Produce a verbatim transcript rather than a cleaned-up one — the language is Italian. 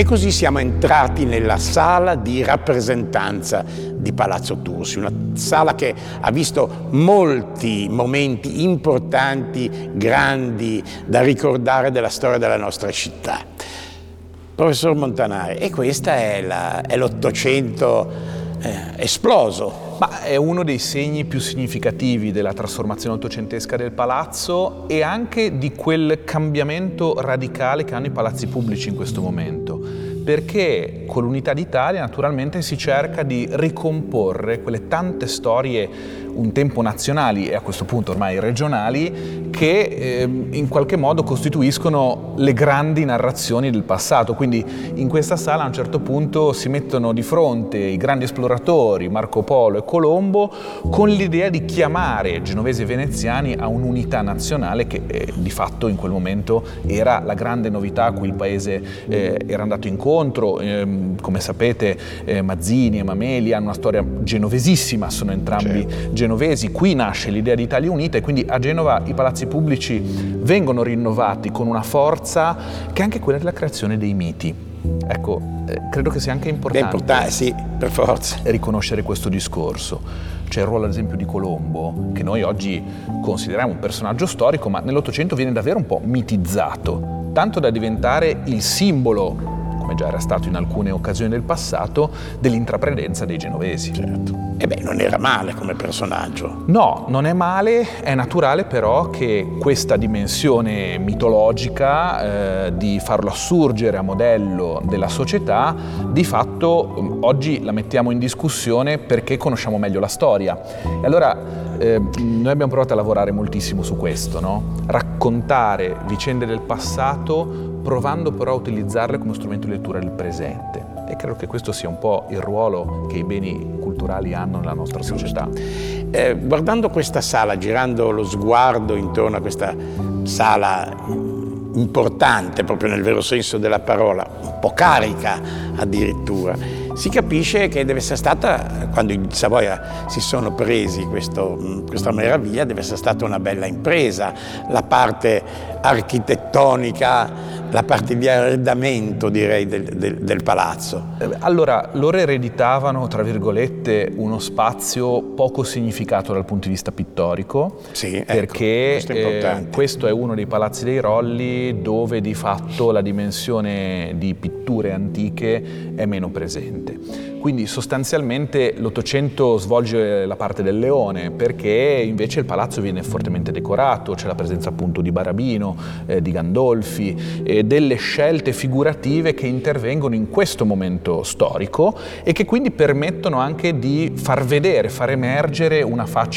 E così siamo entrati nella sala di rappresentanza di Palazzo Tursi, una sala che ha visto molti momenti importanti, grandi, da ricordare della storia della nostra città. Professor Montanari, e questa è l'Ottocento eh, esploso. Ma è uno dei segni più significativi della trasformazione ottocentesca del palazzo e anche di quel cambiamento radicale che hanno i palazzi pubblici in questo momento. Perché con l'Unità d'Italia naturalmente si cerca di ricomporre quelle tante storie un tempo nazionali e a questo punto ormai regionali che eh, in qualche modo costituiscono le grandi narrazioni del passato. Quindi in questa sala a un certo punto si mettono di fronte i grandi esploratori Marco Polo e Colombo con l'idea di chiamare genovesi e veneziani a un'unità nazionale che eh, di fatto in quel momento era la grande novità a cui il paese eh, era andato incontro. Eh, come sapete eh, Mazzini e Mameli hanno una storia genovesissima, sono entrambi certo. genovesi, qui nasce l'idea di Italia unita e quindi a Genova i palazzi pubblici vengono rinnovati con una forza che è anche quella della creazione dei miti. Ecco, eh, credo che sia anche importante, importante sì, per forza. riconoscere questo discorso. C'è il ruolo ad esempio di Colombo, che noi oggi consideriamo un personaggio storico, ma nell'Ottocento viene davvero un po' mitizzato, tanto da diventare il simbolo, come già era stato in alcune occasioni del passato, dell'intraprendenza dei genovesi. Certo. E beh, non era male come personaggio. No, non è male, è naturale però che questa dimensione mitologica eh, di farlo assurgere a modello della società, di fatto oggi la mettiamo in discussione perché conosciamo meglio la storia. E allora eh, noi abbiamo provato a lavorare moltissimo su questo, no? Raccontare vicende del passato provando però a utilizzarle come strumento di lettura del presente. E credo che questo sia un po' il ruolo che i beni culturali hanno nella nostra società. Eh, guardando questa sala, girando lo sguardo intorno a questa sala importante, proprio nel vero senso della parola, un po' carica addirittura, si capisce che deve essere stata, quando i Savoia si sono presi questo, questa meraviglia, deve essere stata una bella impresa. La parte architettonica, la parte di arredamento, direi, del, del, del palazzo. Allora, loro ereditavano, tra virgolette, uno spazio poco significato dal punto di vista pittorico, sì, ecco, perché questo è, eh, questo è uno dei palazzi dei Rolli dove di fatto la dimensione di pitture antiche è meno presente. Quindi sostanzialmente l'Ottocento svolge la parte del leone, perché invece il palazzo viene fortemente decorato, c'è la presenza appunto di Barabino, eh, di Gandolfi, eh, delle scelte figurative che intervengono in questo momento storico e che quindi permettono anche di far vedere, far emergere una faccia